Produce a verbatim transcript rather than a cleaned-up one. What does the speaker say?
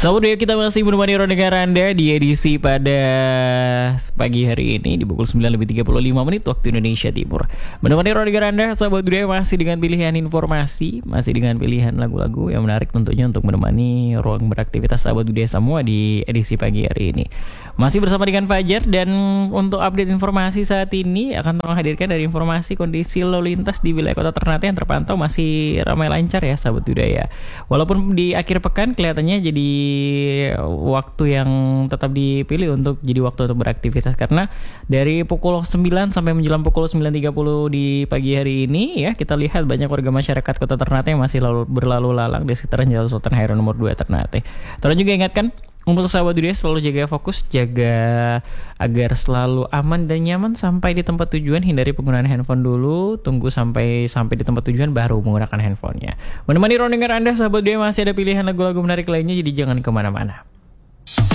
Sahabat Daya, kita masih menemani Rondengar Anda di edisi pada pagi hari ini di pukul sembilan lebih tiga puluh lima menit waktu Indonesia Timur. Menemani Rondengar Anda, sahabat Daya, masih dengan pilihan informasi, masih dengan pilihan lagu-lagu yang menarik tentunya untuk menemani ruang beraktivitas sahabat Daya semua di edisi pagi hari ini. Masih bersama dengan Fajar, dan untuk update informasi saat ini akan menghadirkan dari informasi kondisi lalu lintas di wilayah Kota Ternate yang terpantau masih ramai lancar ya sahabat Daya. Walaupun di akhir pekan kelihatannya jadi waktu yang tetap dipilih untuk jadi waktu untuk beraktivitas, karena dari pukul sembilan sampai menjelang pukul sembilan tiga puluh di pagi hari ini ya, kita lihat banyak warga masyarakat Kota Ternate yang masih lalu, berlalu lalang di sekitaran Jalan Sultan Hairun nomor dua Ternate. Terus juga ingatkan untuk sahabat Daya selalu jaga fokus, jaga agar selalu aman dan nyaman sampai di tempat tujuan. Hindari penggunaan handphone dulu, tunggu sampai sampai di tempat tujuan baru menggunakan handphonenya. Menemani Rondengar Anda sahabat Daya, masih ada pilihan lagu-lagu menarik lainnya, jadi jangan kemana-mana.